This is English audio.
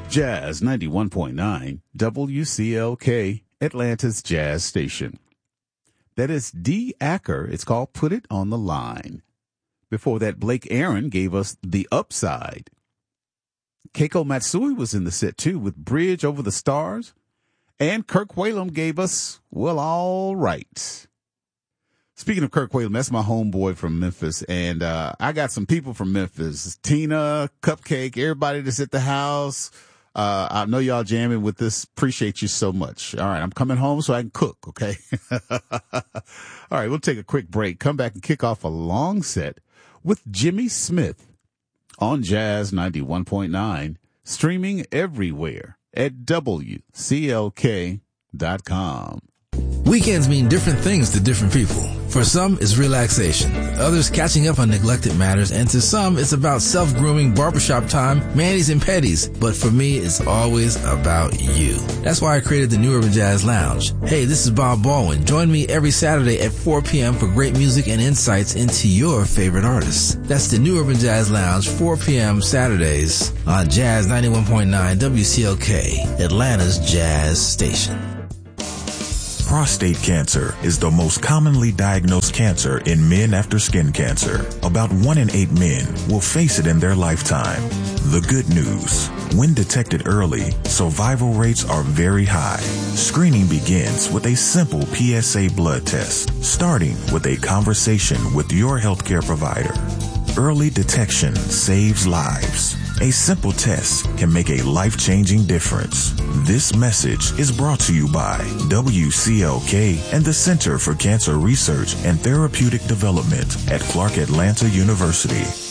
Jazz 91.9 WCLK, Atlanta's Jazz Station. That is D. Acker. It's called Put It on the Line. Before that, Blake Aaron gave us The Upside. Keiko Matsui was in the set too with Bridge Over the Stars. And Kirk Whalum gave us Well, All Right. Speaking of Kirk Whalum, that's my homeboy from Memphis. And I got some people from Memphis. Tina, Cupcake, everybody that's at the house. I know y'all jamming with this. Appreciate you so much. All right, I'm coming home so I can cook, okay? All right, we'll take a quick break. Come back and kick off a long set with Jimmy Smith on Jazz 91.9, streaming everywhere at WCLK.com. Weekends mean different things to different people. For some, it's relaxation. Others, catching up on neglected matters. And to some, it's about self-grooming, barbershop time, manis and petties. But for me, it's always about you. That's why I created the New Urban Jazz Lounge. Hey, this is Bob Baldwin. Join me every Saturday at 4 p.m. for great music and insights into your favorite artists. That's the New Urban Jazz Lounge, 4 p.m. Saturdays on Jazz 91.9 WCLK, Atlanta's Jazz Station. Prostate cancer is the most commonly diagnosed cancer in men after skin cancer. About 1 in 8 men will face it in their lifetime. The good news, when detected early, survival rates are very high. Screening begins with a simple PSA blood test, starting with a conversation with your healthcare provider. Early detection saves lives. A simple test can make a life-changing difference. This message is brought to you by WCLK and the Center for Cancer Research and Therapeutic Development at Clark Atlanta University.